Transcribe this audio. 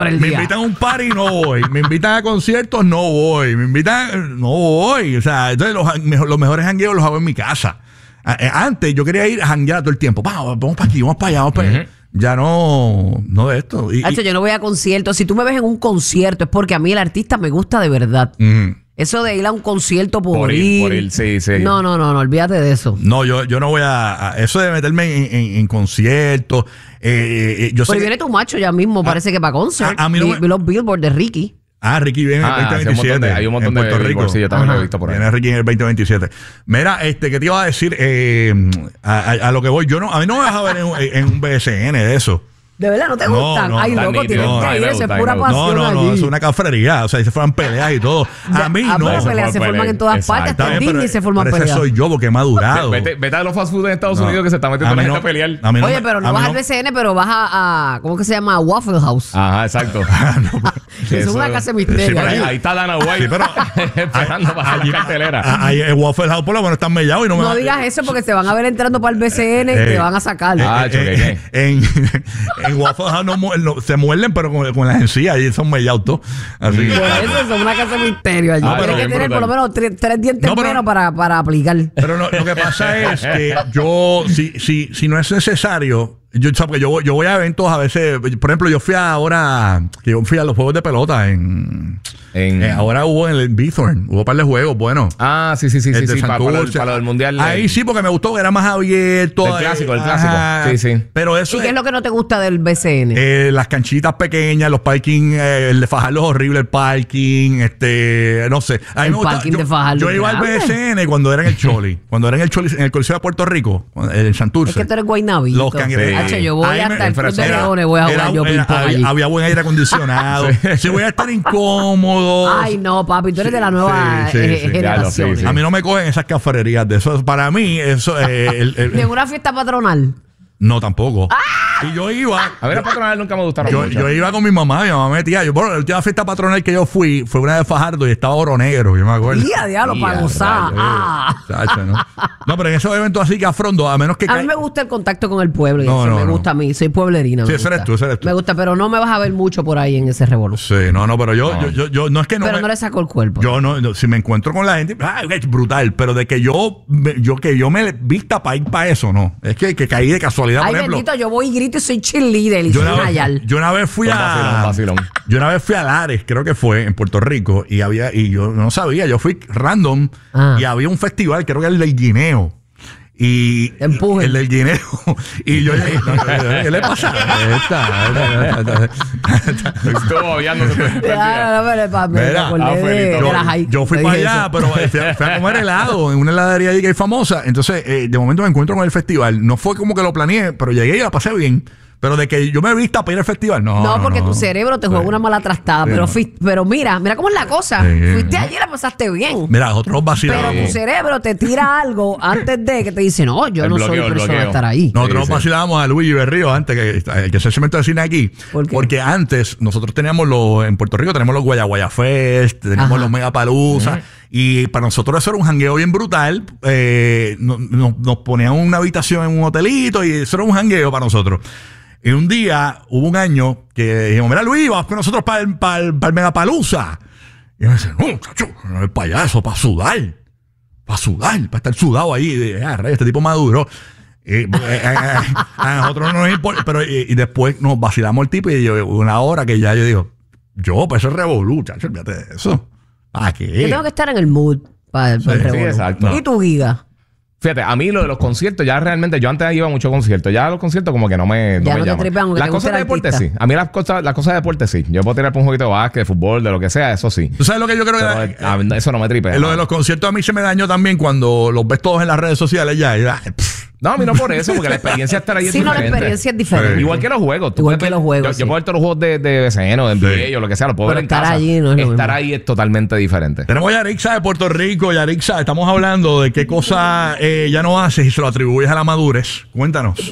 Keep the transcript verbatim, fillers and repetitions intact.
Me día. invitan a un party, no voy. Me invitan a conciertos, no voy. Me invitan, no voy. O sea, entonces los, los mejores jangueos los hago en mi casa. Antes yo quería ir a janguear todo el tiempo. Vamos, vamos para aquí, vamos para allá, vamos para allá. Uh-huh. Ya no, no de esto. Y, Hacho, yo no voy a conciertos. Si tú me ves en un concierto es porque a mí el artista me gusta de verdad. Uh-huh. Eso de ir a un concierto por, por ir, ir. Por ir, sí, sí. No, no, no, no, olvídate de eso. No, yo, yo no voy a, a. Eso de meterme en, en, en conciertos. Eh, eh, yo Pero sé viene tu macho ya mismo, a, parece que para concert. A, a mí no me... Los Billboard de Ricky. Ah, Ricky viene en el ah, veinte veintisiete. Hay un montón de, en Puerto Rico. Sí, yo también Ajá. lo he visto por ahí. Viene Ricky en el veinte veintisiete. Mira, este, ¿qué te iba a decir? Eh, a, a, a lo que voy, yo no, a mí no me vas a ver en, en un B S N de eso. ¿De verdad no te gustan? No, no, Ay, loco, tienes no, que ir, eso es pura pasión. No, no, no, allí. es una cafrería. O sea, ahí se forman peleas y todo. A mí a no. Las peleas se forman en todas Exacto. partes. Hasta en Disney se forman pero peleas. Ese soy yo porque he madurado. Vete, vete a los fast food en Estados no. Unidos que se está metiendo la gente a pelear. A no Oye, pero no vas al B C N, pero vas a, a. ¿Cómo que se llama? Waffle House. Ajá, exacto. Es una casa misterio. Ahí está Dana White. Esperando para la cartelera. Ahí el Waffle House por lo menos están mellados y no me No digas eso porque se van a ver entrando para el B C N y te van a sacar. Ah, choque. En Waffle House no No, se muerden, pero con, con las encías y son mellados todos. Así que. Por eso es una casa de misterio. Allí. No, Tienes que tener brutal. por lo menos tres, tres dientes no, pero, menos para, para aplicar. Pero no, lo que pasa es que yo, si, si, si no es necesario. Yo, porque yo, yo voy a eventos a veces. Por ejemplo, yo fui ahora. Yo fui a los juegos de pelota en. en eh, ahora hubo en el Bithorn. Hubo un par de juegos, bueno. Ah, sí, sí, sí. sí, sí para, para, el, para el mundial. Ahí sí, porque me gustó que era más abierto. El clásico, el clásico. Ajá, sí, sí. Pero eso. ¿Y qué es lo que no te gusta del B C N? Eh, las canchitas pequeñas, los parking, eh, el de Fajardo es horrible, el parking, este. No sé. A mí el me gusta, parking yo, de Fajardo. Yo iba grande. al B C N cuando era en el Choli. Cuando era en el Choli, en el Coliseo de Puerto Rico, en Santurce. Es que tú eres guaynabito. Los cangrejos. Sí. Yo voy hasta el Club de Leones, voy a jugar yo ping-pong allí. Había buen aire acondicionado. Si voy a estar incómodo. Ay, no, papi, tú eres de la nueva sí, sí, eh, sí, generación. Sí, sí. A mí no me cogen esas cafrerías de eso. Para mí, eso es. Eh, el, el, ¿De una fiesta patronal? No, tampoco. ¡Ah! Y yo iba. A ver, a patronal nunca me gustaron yo, mucho. Yo iba con mi mamá, mi mamá me metía. Yo, bueno, la última fiesta patronal que yo fui fue una de Fajardo y estaba Oro Negro, yo me acuerdo. Día, diablo, para gozar. Ah. Chacho, ¿no? No, pero en esos eventos así que afrondo, a menos que. A mí me gusta el contacto con el pueblo. Y no, eso no, me no. gusta a mí. Soy pueblerina. Sí, ese eres tú, ese eres tú. Me gusta, pero no me vas a ver mucho por ahí en ese revolución. Sí, no, no, pero yo, no. Yo, yo, yo, no es que no. Pero me, no le saco el cuerpo. Yo no, no, si me encuentro con la gente, ah, es brutal. Pero de que yo, yo que yo me vista para ir para eso, no. Es que, que caí de casualidad, Ay, por ejemplo. bendito, yo voy y grito y soy cheerleader y yo soy una, Nayal. Yo una vez fui un a. Vacilón, vacilón. Yo una vez fui a Lares, creo que fue, en Puerto Rico, y había, y yo no sabía, yo fui random, ah. y había un festival, creo que era el del Guineo. Y Empuje. el del Guineo. Y yo dije, ¿qué le pasa? Estuvo obviándose. Yo fui para allá, pero fui a, fui a comer helado en una heladería ahí que es famosa. Entonces, eh, de momento me encuentro con el festival. No fue como que lo planeé, pero llegué y la pasé bien. Pero de que yo me vista para ir al festival, no. No, porque no, tu cerebro te juega sí. una mala trastada. Sí, pero, no. fuiste, pero mira, mira cómo es la cosa. Sí, fuiste allí y la pasaste bien. Mira, nosotros vacilamos. Pero tu cerebro te tira algo antes de que te dice, no, yo el no bloqueo, soy persona de estar ahí. Nosotros sí, sí. vacilábamos a Luis Berrío antes que, que es el cemento de cine aquí. ¿Por qué? Porque antes nosotros teníamos los, en Puerto Rico tenemos los Guaya Guaya Fest, teníamos Ajá. los Megapalooza. Uh-huh. Y para nosotros eso era un jangueo bien brutal. Eh, nos, nos, nos ponían una habitación en un hotelito y eso era un jangueo para nosotros. Y un día, hubo un año que dijimos, mira Luis, vamos con nosotros para el, para el, para el Megapalooza. Y me dice, no, muchacho, no es para eso, para sudar. Para sudar, para estar sudado ahí. Y, ah, rey, este tipo maduro. Y, eh, eh, a nosotros no nos importa. Pero y, y después nos vacilamos el tipo y yo, una hora que ya yo digo, yo, pues eso es revolú, muchacho, olvídate de eso. ¿Para qué? Yo tengo que estar en el mood para, para sí, el revolú. Sí, exacto. ¿Y tu giga? Fíjate, a mí lo de los conciertos, ya realmente, yo antes iba a muchos conciertos, ya los conciertos como que no me, no ya me no llaman. Te tripean, las cosas de deporte artista. sí. A mí las cosas, las cosas de deporte sí. Yo puedo tirar por un jueguito de básquet, de fútbol, de lo que sea, eso sí. ¿Tú sabes lo que yo creo Pero, que a, a, eso no me tripea? Lo de los conciertos a mí se me dañó también cuando los ves todos en las redes sociales ya. Y, pff, No, a mí no por eso, porque la experiencia estar ahí es sí, diferente. Sí, no, la experiencia es diferente. Sí. Igual que los juegos. Igual que los juegos, Yo, sí. yo puedo ver todos los juegos de, de B C N o de N B A sí. o lo que sea, lo puedo Pero ver en estar casa. Allí no es estar lo ahí es totalmente diferente. Tenemos a Yarixa de Puerto Rico. Yarixa, estamos hablando de qué cosa eh, ya no haces y se lo atribuyes a la madurez. Cuéntanos.